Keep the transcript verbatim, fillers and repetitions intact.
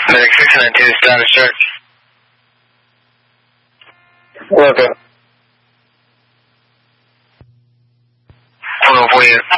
Medic six nine two, status check. Okay. one oh four,